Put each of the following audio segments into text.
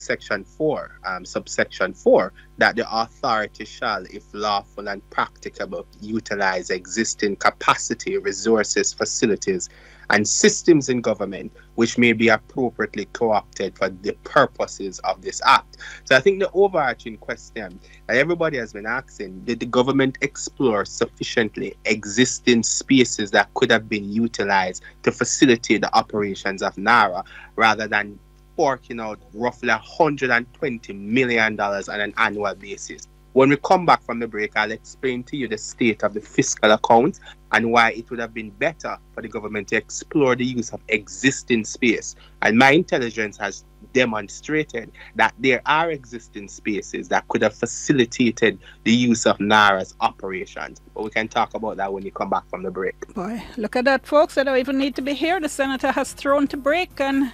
Section 4, subsection 4, that the authority shall, if lawful and practicable, utilize existing capacity, resources, facilities, and systems in government which may be appropriately co-opted for the purposes of this act. So I think the overarching question that everybody has been asking, did the government explore sufficiently existing spaces that could have been utilized to facilitate the operations of NARA rather than forking out roughly $120 million on an annual basis? When we come back from the break, I'll explain to you the state of the fiscal accounts and why it would have been better for the government to explore the use of existing space. And my intelligence has demonstrated that there are existing spaces that could have facilitated the use of NARA's operations. But we can talk about that when you come back from the break. Boy, look at that, folks. I don't even need to be here. The senator has thrown to break and...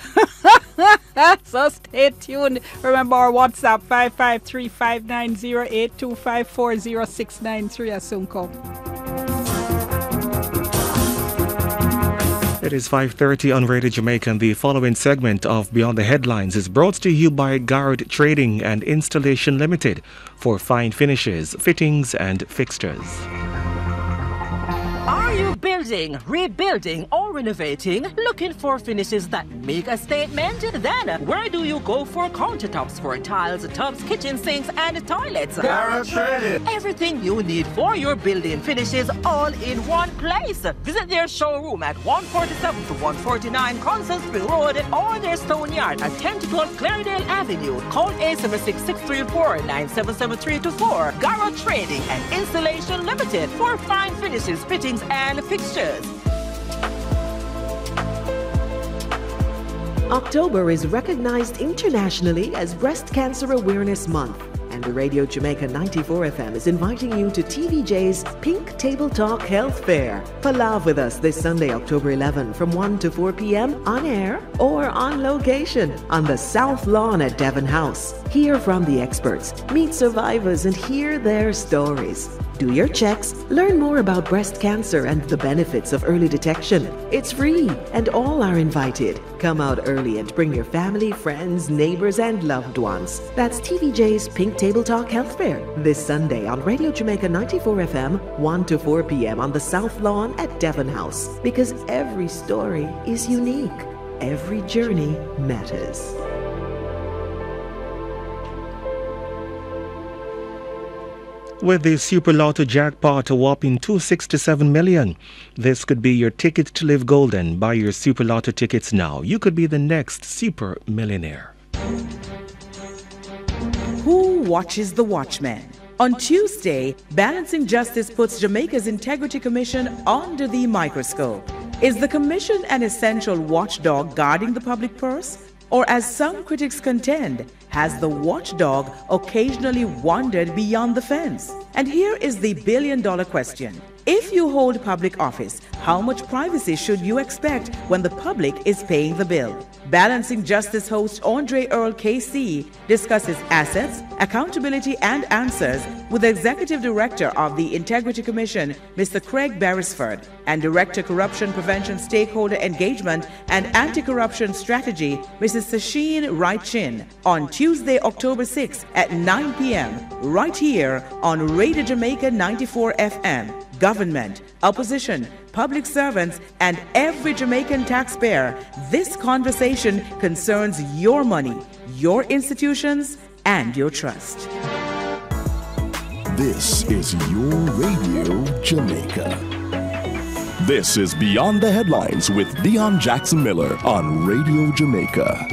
So stay tuned. Remember our WhatsApp 553-590-8254-0693. I soon come. It is 5:30 on Radio Jamaica, and the following segment of Beyond the Headlines is brought to you by Garrett Trading and Installation Limited for fine finishes, fittings and fixtures. Are you building, rebuilding, or renovating? Looking for finishes that make a statement? Then where do you go for countertops, for tiles, tubs, kitchen sinks, and toilets? Garrett Trading. Everything you need for your building finishes all in one place. Visit their showroom at 147 to 149 Constance Road or their stone yard at 10 to 12 Clarendale Avenue. Call 876-634-977324. Garrett Trading and Installation Limited for fine finishes, fittings, and fixtures. October is recognized internationally as Breast Cancer Awareness Month, and the Radio Jamaica 94 FM is inviting you to TVJ's Pink Table Talk Health Fair. Palav with us this Sunday, October 11, from 1 to 4 p.m. on air or on location on the South Lawn at Devon House. Hear from the experts, meet survivors, and hear their stories. Do your checks, learn more about breast cancer and the benefits of early detection. It's free and all are invited. Come out early and bring your family, friends, neighbors, and loved ones. That's TVJ's Pink Table Talk Health Fair this Sunday on Radio Jamaica 94 FM, 1 to 4 p.m. on the South Lawn at Devon House. Because every story is unique. Every journey matters. With the Super Lotto jackpot a whopping $267 million, this could be your ticket to live golden. Buy your Super Lotto tickets now. You could be the next super millionaire. Who watches the Watchmen? On Tuesday, Balancing Justice puts Jamaica's Integrity Commission under the microscope. Is the commission an essential watchdog guarding the public purse? Or as some critics contend, has the watchdog occasionally wandered beyond the fence? And here is the billion-dollar question. If you hold public office, how much privacy should you expect when the public is paying the bill? Balancing Justice host Andre Earl KC discusses assets, accountability, and answers with Executive Director of the Integrity Commission, Mr. Craig Beresford, and Director Corruption Prevention Stakeholder Engagement and Anti-Corruption Strategy, Mrs. Sasheen Wright-Chin, on Tuesday, October 6 at 9 p.m. right here on Radio Jamaica 94 FM. Government, opposition, public servants, and every Jamaican taxpayer, this conversation concerns your money, your institutions, and your trust. This is your Radio Jamaica. This is Beyond the Headlines with Dion Jackson Miller on Radio Jamaica.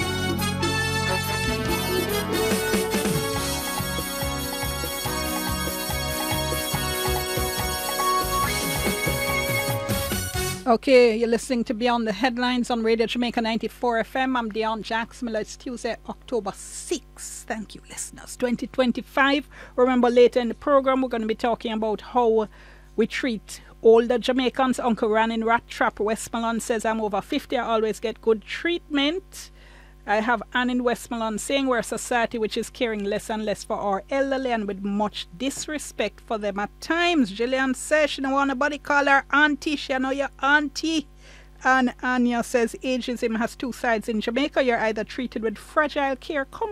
Okay, you're listening to Beyond the Headlines on Radio Jamaica 94 FM. I'm Dion Jackson Miller. It's Tuesday, October 6th. Thank you, listeners. 2025. Remember, later in the program, we're going to be talking about how we treat older Jamaicans. Uncle Ran in Rat Trap, Westmoreland says, I'm over 50. I always get good treatment. I have Anne in Westmoreland saying we're a society which is caring less and less for our elderly and with much disrespect for them at times. Gillian says she don't want nobody call her auntie. She know your auntie. And Anya says ageism has two sides in Jamaica. You're either treated with fragile care,